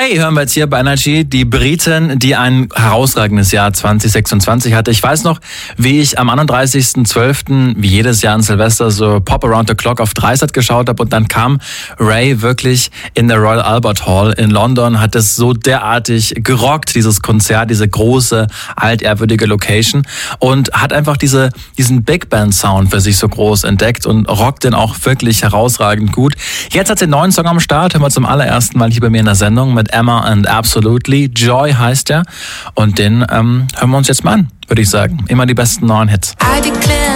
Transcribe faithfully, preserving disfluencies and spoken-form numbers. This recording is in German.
Ray hören wir jetzt hier bei Energy, die Britin, die ein herausragendes Jahr zwanzig sechsundzwanzig hatte. Ich weiß noch, wie ich am einunddreißigsten zwölften wie jedes Jahr an Silvester so Pop Around the Clock auf Dreisat geschaut habe und dann kam Ray wirklich in der Royal Albert Hall in London, hat es so derartig gerockt, dieses Konzert, diese große, altehrwürdige Location und hat einfach diese, diesen Big Band Sound für sich so groß entdeckt und rockt den auch wirklich herausragend gut. Jetzt hat sie einen neuen Song am Start, hören wir zum allerersten Mal hier bei mir in der Sendung mit Emma and Absolutely. Joy heißt er und den ähm, hören wir uns jetzt mal an, würde ich sagen. Immer die besten neuen Hits. I declare